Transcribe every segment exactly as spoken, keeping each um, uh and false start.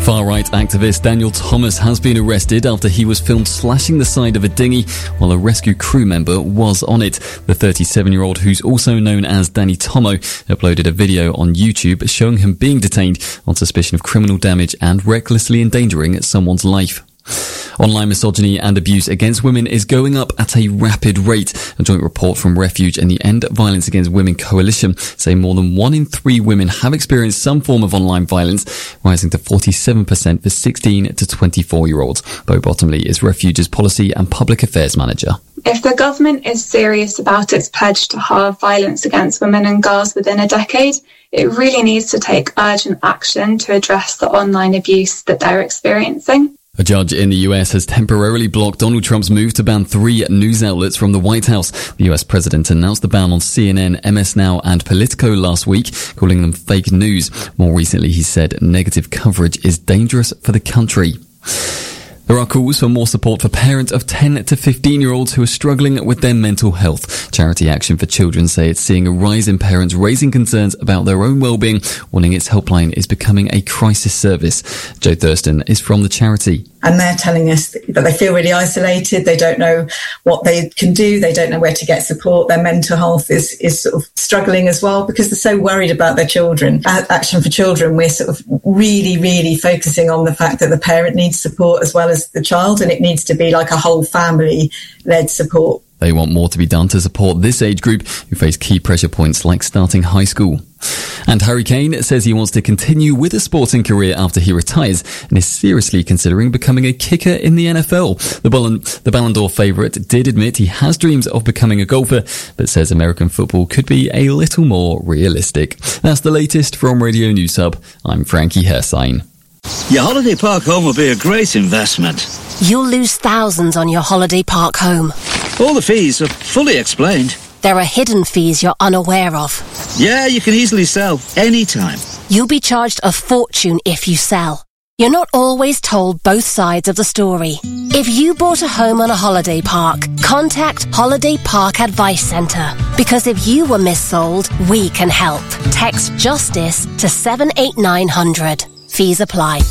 Far-right activist Daniel Thomas has been arrested after he was filmed slashing the side of a dinghy while a rescue crew member was on it. The thirty-seven-year-old, who's also known as Danny Tomo, uploaded a video on YouTube showing him being detained on suspicion of criminal damage and recklessly endangering someone's life. Online misogyny and abuse against women is going up at a rapid rate. A joint report from Refuge and the End Violence Against Women Coalition say more than one in three women have experienced some form of online violence, rising to forty-seven percent for sixteen to twenty-four-year-olds. Bo Bottomley is Refuge's Policy and Public Affairs Manager. If the government is serious about its pledge to halve violence against women and girls within a decade, it really needs to take urgent action to address the online abuse that they're experiencing. A judge in the U S has temporarily blocked Donald Trump's move to ban three news outlets from the White House. The U S president announced the ban on C N N, M S Now and Politico last week, calling them fake news. More recently, he said negative coverage is dangerous for the country. There are calls for more support for parents of ten to fifteen-year-olds who are struggling with their mental health. Charity Action for Children say it's seeing a rise in parents raising concerns about their own well-being, warning its helpline is becoming a crisis service. Jo Thurston is from the charity. And they're telling us that they feel really isolated. They don't know what they can do. They don't know where to get support. Their mental health is, is sort of struggling as well because they're so worried about their children. At Action for Children, we're sort of really, really focusing on the fact that the parent needs support as well as the child, and it needs to be like a whole family-led support. They want more to be done to support this age group who face key pressure points like starting high school. And Harry Kane says he wants to continue with a sporting career after he retires and is seriously considering becoming a kicker in the N F L. The Ballon, the Ballon d'Or favourite did admit he has dreams of becoming a golfer, but says American football could be a little more realistic. That's the latest from Radio News Hub. I'm Frankie Hersine. Your holiday park home will be a great investment. You'll lose thousands on your holiday park home. All the fees are fully explained. There are hidden fees you're unaware of. Yeah, you can easily sell anytime. You'll be charged a fortune if you sell. You're not always told both sides of the story. If you bought a home on a holiday park, contact Holiday Park Advice Centre. Because if you were missold, we can help. Text JUSTICE to seven eight nine hundred. Fees apply.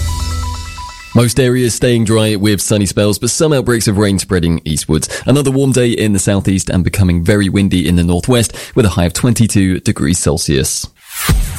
Most areas staying dry with sunny spells, but some outbreaks of rain spreading eastwards. Another warm day in the southeast and becoming very windy in the northwest with a high of twenty-two degrees Celsius.